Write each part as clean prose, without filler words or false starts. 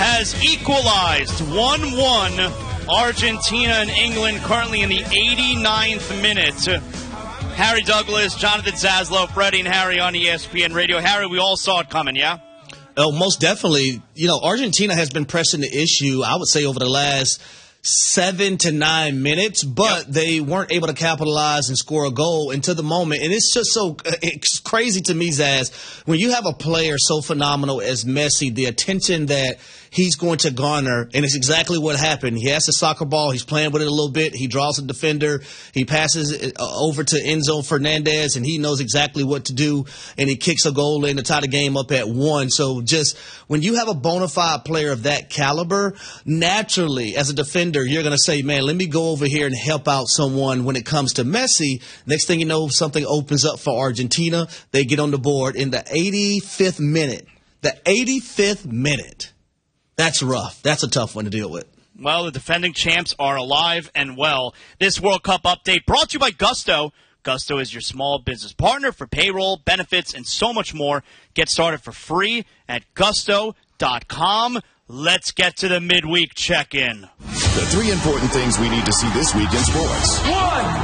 has equalized 1-1. Argentina and England currently in the 89th minute. Harry Douglas, Jonathan Zaslow, Freddie and Harry on ESPN Radio. Harry, we all saw it coming, yeah? Oh, most definitely. You know, Argentina has been pressing the issue, I would say, over the last 7 to 9 minutes, but they weren't able to capitalize and score a goal until the moment. And it's just it's crazy to me, Zaz, when you have a player so phenomenal as Messi, the attention that he's going to garner, and it's exactly what happened. He has the soccer ball. He's playing with it a little bit. He draws a defender. He passes it over to Enzo Fernandez, and he knows exactly what to do, and he kicks a goal in to tie the game up at 1. So just when you have a bona fide player of that caliber, naturally, as a defender, you're going to say, man, let me go over here and help out someone. When it comes to Messi, next thing you know, something opens up for Argentina. They get on the board in the 85th minute. The 85th minute. That's rough. That's a tough one to deal with. Well, the defending champs are alive and well. This World Cup update brought to you by Gusto. Gusto is your small business partner for payroll, benefits, and so much more. Get started for free at gusto.com. Let's get to the midweek check-in. The 3 important things we need to see this week in sports. 1, 2, 3,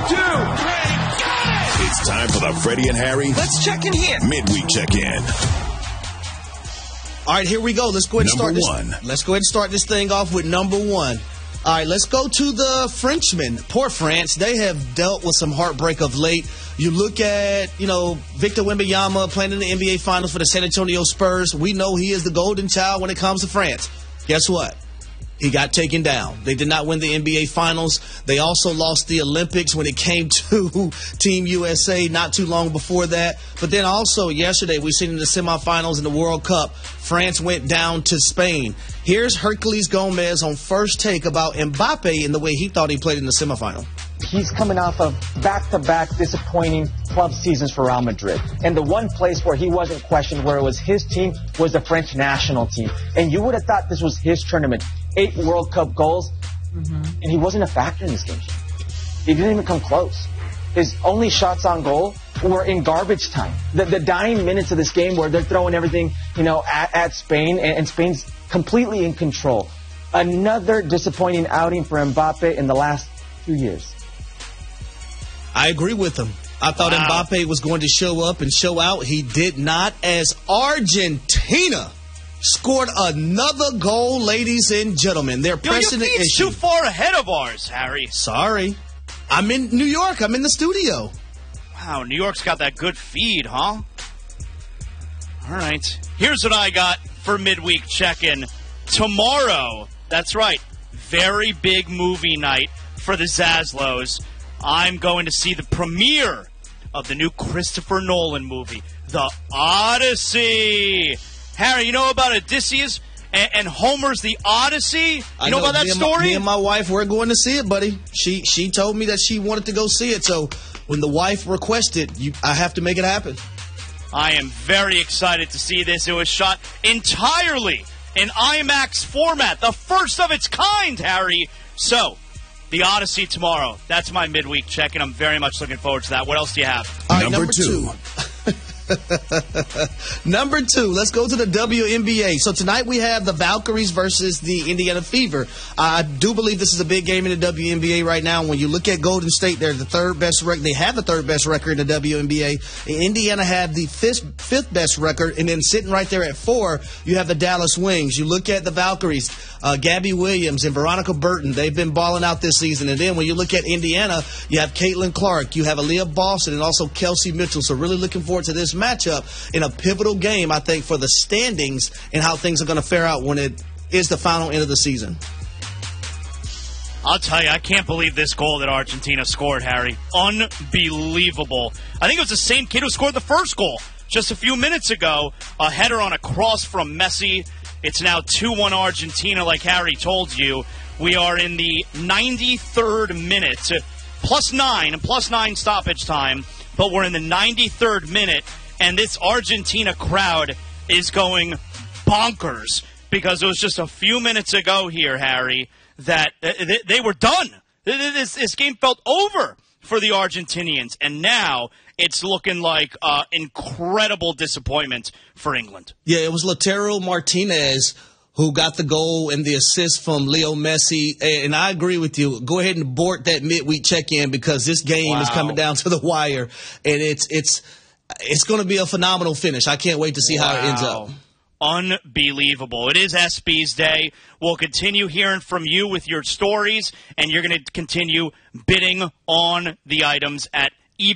got it! It's time for the Freddie and Harry. Let's check in here. Midweek check-in. All right, here we go. Let's go ahead and start Number this. Let's go ahead and start this thing off with number 1. All right, let's go to the Frenchmen. Poor France. They have dealt with some heartbreak of late. You look at, Victor Wembanyama playing in the NBA Finals for the San Antonio Spurs. We know he is the golden child when it comes to France. Guess what? He got taken down. They did not win the NBA Finals. They also lost the Olympics when it came to Team USA not too long before that. But then also yesterday we seen in the semifinals in the World Cup, France went down to Spain. Here's Herculez Gomez on First Take about Mbappe and the way he thought he played in the semifinal. He's coming off of back-to-back disappointing club seasons for Real Madrid. And the one place where he wasn't questioned, where it was his team, was the French national team. And you would have thought this was his tournament. 8 World Cup goals, and he wasn't a factor in this game. He didn't even come close. His only shots on goal were in garbage time. The dying minutes of this game where they're throwing everything, at Spain, and Spain's completely in control. Another disappointing outing for Mbappe in the last 2 years. I agree with him. I thought Mbappe was going to show up and show out. He did not, as Argentina scored another goal, ladies and gentlemen. They're pressing the issue. It's too far ahead of ours, Harry. Sorry. I'm in New York. I'm in the studio. Wow, New York's got that good feed, huh? All right. Here's what I got for midweek check-in. Tomorrow, that's right, very big movie night for the Zaslows. I'm going to see the premiere of the new Christopher Nolan movie, The Odyssey. Harry, you know about Odysseus and Homer's The Odyssey? You know about that story? Me and my wife, we're going to see it, buddy. She told me that she wanted to go see it, so when the wife requested, I have to make it happen. I am very excited to see this. It was shot entirely in IMAX format, the first of its kind, Harry. So, The Odyssey tomorrow. That's my midweek check, and I'm very much looking forward to that. What else do you have? All right, number 2. Number 2, let's go to the WNBA. So tonight we have the Valkyries versus the Indiana Fever. I do believe this is a big game in the WNBA right now. When you look at Golden State, they're the third best record. They have the third best record in the WNBA. Indiana had the fifth best record, and then sitting right there at 4, you have the Dallas Wings. You look at the Valkyries, Gabby Williams and Veronica Burton. They've been balling out this season. And then when you look at Indiana, you have Caitlin Clark, you have Aaliyah Boston, and also Kelsey Mitchell. So really looking forward to this matchup in a pivotal game, I think, for the standings and how things are going to fare out when it is the final end of the season. I'll tell you, I can't believe this goal that Argentina scored, Harry. Unbelievable. I think it was the same kid who scored the first goal just a few minutes ago. A header on a cross from Messi. It's now 2-1 Argentina, like Harry told you. We are in the 93rd minute, plus 9 stoppage time, but we're in the 93rd minute. And this Argentina crowd is going bonkers because it was just a few minutes ago here, Harry, that they were done. This game felt over for the Argentinians, and now it's looking like incredible disappointment for England. Yeah, it was Lautaro Martinez who got the goal and the assist from Leo Messi. And I agree with you. Go ahead and abort that midweek check-in because this game is coming down to the wire, and it's going to be a phenomenal finish. I can't wait to see how it ends up. Unbelievable. It is SB's Day. We'll continue hearing from you with your stories, and you're going to continue bidding on the items at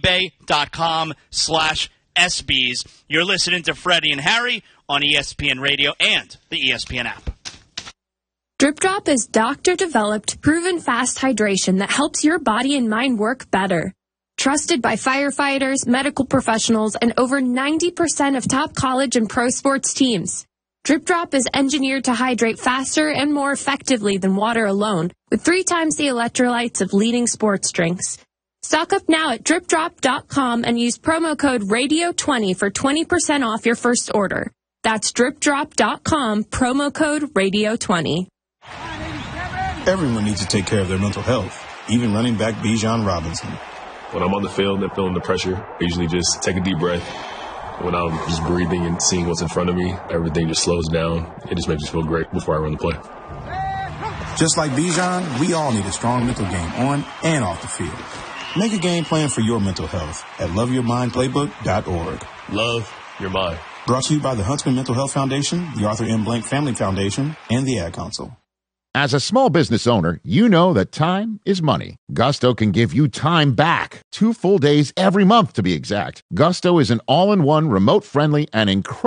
ebay.com/SBs. You're listening to Freddie and Harry on ESPN Radio and the ESPN app. Drip Drop is doctor-developed, proven fast hydration that helps your body and mind work better. Trusted by firefighters, medical professionals, and over 90% of top college and pro sports teams. Drip Drop is engineered to hydrate faster and more effectively than water alone, with 3 times the electrolytes of leading sports drinks. Stock up now at dripdrop.com and use promo code RADIO20 for 20% off your first order. That's dripdrop.com, promo code RADIO20. Everyone needs to take care of their mental health, even running back Bijan Robinson. When I'm on the field and feeling the pressure, I usually just take a deep breath. When I'm just breathing and seeing what's in front of me, everything just slows down. It just makes me feel great before I run the play. Just like Bijan, we all need a strong mental game on and off the field. Make a game plan for your mental health at loveyourmindplaybook.org. Love your mind. Brought to you by the Huntsman Mental Health Foundation, the Arthur M. Blank Family Foundation, and the Ad Council. As a small business owner, you know that time is money. Gusto can give you time back. 2 full days every month, to be exact. Gusto is an all-in-one, remote-friendly, and incredible